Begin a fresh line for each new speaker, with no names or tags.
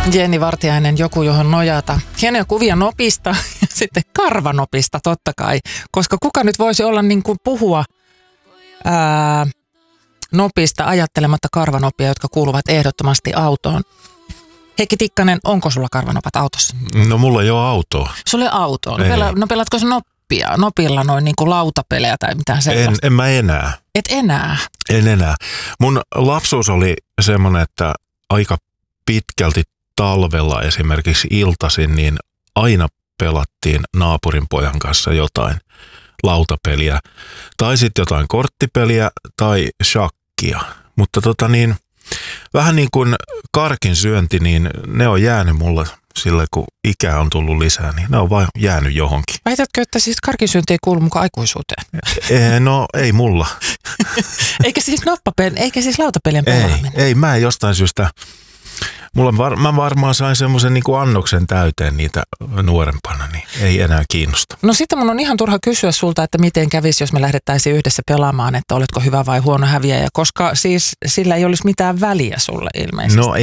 Jenni Vartiainen, joku johon nojata. Hienoja kuvia nopista ja sitten karvanopista totta kai. Koska kuka nyt voisi olla niin kuin puhua nopista ajattelematta karvanopia, jotka kuuluvat ehdottomasti autoon. Heikki Tikkanen, onko sulla karvanopat autossa?
No mulla ei ole autoa.
Sulla ei ole autoa. No pelaatko se nopilla noin niin kuin lautapelejä tai mitään sellaista?
En mä enää.
Et enää?
En enää. Mun lapsuus oli semmoinen, että aika pitkälti talvella esimerkiksi iltaisin, niin aina pelattiin naapurin pojan kanssa jotain lautapeliä. Tai sitten jotain korttipeliä tai shakkia. Mutta vähän niin kuin karkin syönti, niin ne on jäänyt mulle sille, kun ikää on tullut lisää, niin ne on vain jäänyt johonkin.
Väitätkö, että siis karkinsyönti ei kuulu mukaan aikuisuuteen?
No ei mulla.
Eikä siis lautapelien pelaaminen?
Ei, mä en jostain syystä. Mä varmaan sain semmoisen niin kuin annoksen täyteen niitä nuorempana, niin ei enää kiinnosta.
No sitten mun on ihan turha kysyä sulta, että miten kävisi, jos me lähdettäisiin yhdessä pelaamaan, että oletko hyvä vai huono häviäjä, koska siis sillä ei olisi mitään väliä sulle ilmeisesti.
No